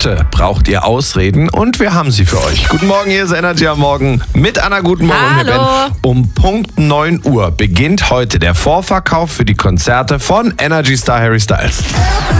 Heute braucht ihr Ausreden und wir haben sie für euch. Guten Morgen, hier ist Energy am Morgen mit Anna. Guten Morgen. Hallo. Um Punkt 9 Uhr beginnt heute der Vorverkauf für die Konzerte von Energy Star Harry Styles.